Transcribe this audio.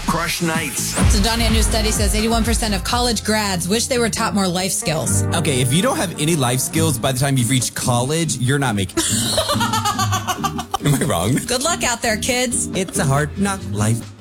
Crush Nights. So, Donnie, a new study says 81% of college grads wish they were taught more life skills. Okay, if you don't have any life skills by the time you've reached college, you're not making it. Am I wrong? Good luck out there, kids. It's a hard knock life.